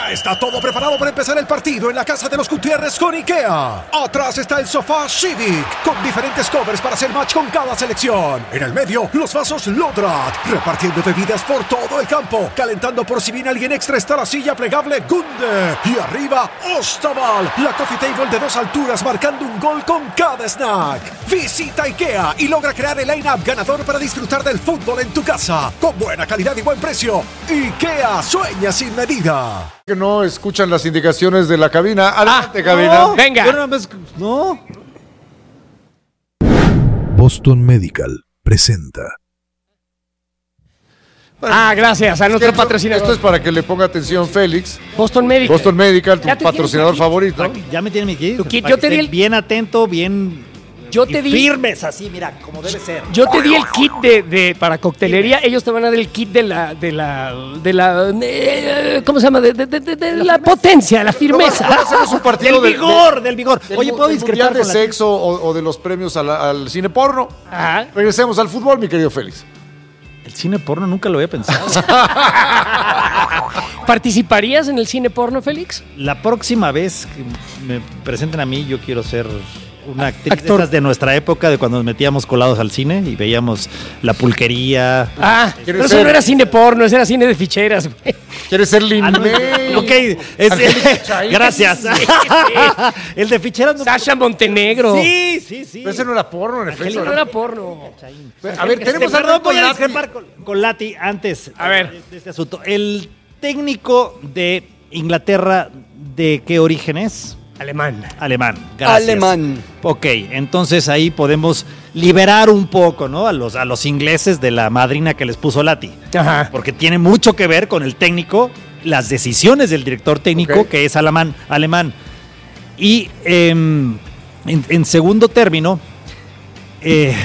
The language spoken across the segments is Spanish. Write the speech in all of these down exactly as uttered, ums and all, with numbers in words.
Ya está todo preparado para empezar el partido en la casa de los Gutiérrez con IKEA. Atrás está el sofá Civic, con diferentes covers para hacer match con cada selección. En el medio, los vasos Lodrat, repartiendo bebidas por todo el campo. Calentando por si viene alguien extra está la silla plegable Gunde. Y arriba, Ostaval, la coffee table de dos alturas marcando un gol con cada snack. Visita IKEA y logra crear el line-up ganador para disfrutar del fútbol en tu casa. Con buena calidad y buen precio. IKEA, sueña sin medida. Que no escuchan las indicaciones de la cabina. Adelante, ah, cabina. No, venga. No, no. Boston Medical presenta. Ah, gracias a nuestro patrocinador. Esto es para que le ponga atención Félix. Boston Medical. Boston Medical, tu patrocinador favorito. Ya me tiene mi kit. kit. Yo te di el... bien atento, bien yo te di... firmes, así, mira, como debe ser. Yo te di el kit de, de para coctelería. Ellos te van a dar el kit de la de la de la de, ¿cómo se llama? De, de, de, de, de la, la potencia, la firmeza. Vamos a hacer un partido del vigor, de, del vigor. Del, Oye, ¿puedo discrepar de con sexo o, o de los premios al, al cine porno? Ajá. Regresemos al fútbol, mi querido Félix. El cine porno nunca lo había pensado. ¿Participarías en el cine porno, Félix? La próxima vez que me presenten a mí, yo quiero ser una actriz de, esas de nuestra época, de cuando nos metíamos colados al cine y veíamos La Pulquería. Ah, pero eso no era cine porno, eso era cine de ficheras. ¿Quieres ser Lin-May? Ah, ok, es, gracias. Sí, sí. El de ficheras. No... Sasha Montenegro. Sí, sí, sí. Pero ese no era porno, en efecto. No era porno. A ver, tenemos este, perdón, voy a Lati. discrepar con, con Lati antes. A ver. De, de este asunto. El técnico de Inglaterra, ¿de qué origen es? Alemán. Alemán, gracias. Alemán. Ok, entonces ahí podemos liberar un poco, ¿no? A los, a los ingleses de la madrina que les puso Lati. Ajá. Porque tiene mucho que ver con el técnico, las decisiones del director técnico, okay, que es alemán. alemán. Y eh, en, en segundo término, eh,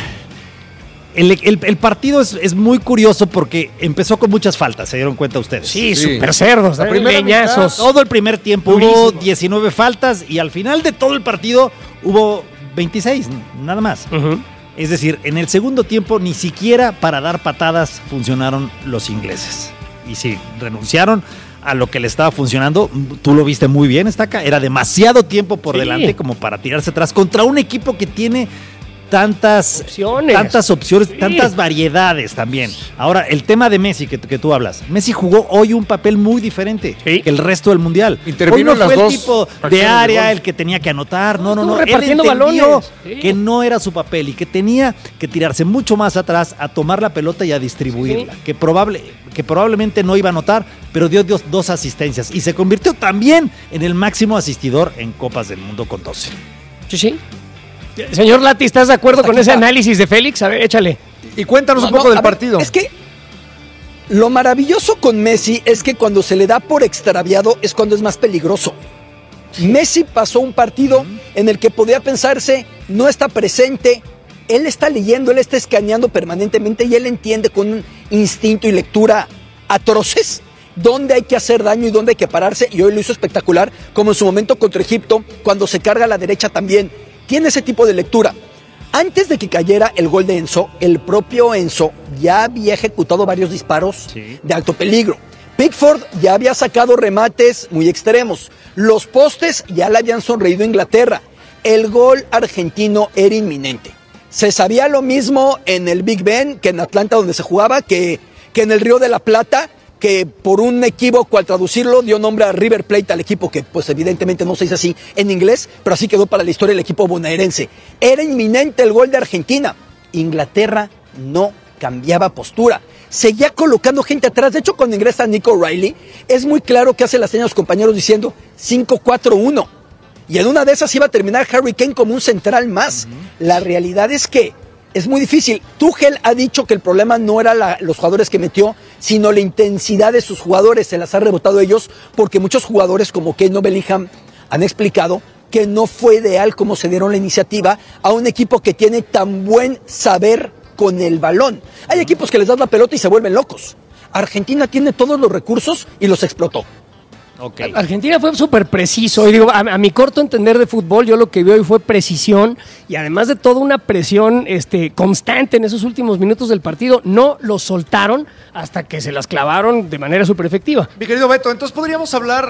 el, el, el partido es, es muy curioso porque empezó con muchas faltas, ¿se dieron cuenta ustedes? Sí, sí. Súper cerdos, la primera leñazos. Mitad, todo el primer tiempo Purísimo. Hubo diecinueve faltas y al final de todo el partido hubo veintiséis, nada más. Uh-huh. Es decir, en el segundo tiempo ni siquiera para dar patadas funcionaron los ingleses. Y sí, renunciaron a lo que le estaba funcionando. Tú lo viste muy bien, Estaca. Era demasiado tiempo por sí. delante como para tirarse atrás contra un equipo que tiene tantas opciones, tantas opciones, sí. tantas variedades también. Ahora, el tema de Messi que, que tú hablas. Messi jugó hoy un papel muy diferente sí. que el resto del mundial. Intervino hoy no en fue las el tipo de área de el que tenía que anotar. No, no, no. Repartiendo Él entendió balones. Sí. que no era su papel y que tenía que tirarse mucho más atrás a tomar la pelota y a distribuirla. Sí. Que, probable, que probablemente no iba a anotar, pero dio dos, dos asistencias y se convirtió también en el máximo asistidor en Copas del Mundo con doce. Sí, sí. Señor Lati, ¿estás de acuerdo con ese análisis de Félix? A ver, échale. Y cuéntanos no, un poco no, del partido. Ver, es que lo maravilloso con Messi es que cuando se le da por extraviado es cuando es más peligroso. Sí. Messi pasó un partido en el que podía pensarse, no está presente, él está leyendo, él está escaneando permanentemente y él entiende con un instinto y lectura atroces dónde hay que hacer daño y dónde hay que pararse, y hoy lo hizo espectacular, como en su momento contra Egipto, cuando se carga a la derecha también. Tiene ese tipo de lectura. Antes de que cayera el gol de Enzo, el propio Enzo ya había ejecutado varios disparos sí. de alto peligro. Pickford ya había sacado remates muy extremos. Los postes ya le habían sonreído a Inglaterra. El gol argentino era inminente. Se sabía lo mismo en el Big Ben que en Atlanta, donde se jugaba, que, que en el Río de la Plata, que por un equívoco al traducirlo dio nombre a River Plate, al equipo que pues evidentemente no se dice así en inglés, pero así quedó para la historia el equipo bonaerense. Era inminente el gol de Argentina. Inglaterra no cambiaba postura. Seguía colocando gente atrás. De hecho, cuando ingresa Nico Riley, es muy claro que hace las señas a los compañeros diciendo cinco cuatro uno. Y en una de esas iba a terminar Harry Kane como un central más. Uh-huh. La realidad es que es muy difícil. Tuchel ha dicho que el problema no era la, los jugadores que metió, sino la intensidad de sus jugadores. Se las ha rebotado ellos porque muchos jugadores como Kane Bellingham han explicado que no fue ideal como se dieron la iniciativa a un equipo que tiene tan buen saber con el balón. Hay equipos que les das la pelota y se vuelven locos. Argentina tiene todos los recursos y los explotó. Okay. Argentina fue súper preciso, y digo, a, a mi corto entender de fútbol, yo lo que vi hoy fue precisión y además de todo una presión este, constante en esos últimos minutos del partido. No lo soltaron hasta que se las clavaron de manera súper efectiva. Mi querido Beto, entonces podríamos hablar